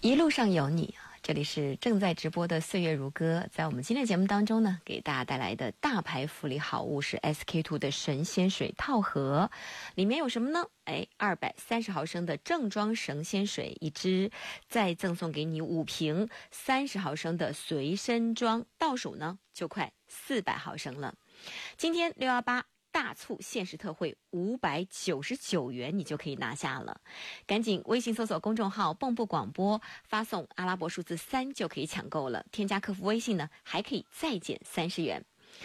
一路上有你啊！这里是正在直播的岁月如歌，在我们今天节目当中呢，给大家带来的大牌福利好物是 SK-II 的神仙水套盒，里面有什么呢？230毫升的正装神仙水一支，再赠送给你5瓶30毫升的随身装，倒数呢就快400毫升了。今天618大促限时特惠599元，你就可以拿下了。赶紧微信搜索公众号蹦蹦广播，发送阿拉伯数字3就可以抢购了。添加客服微信呢，还可以再减30元。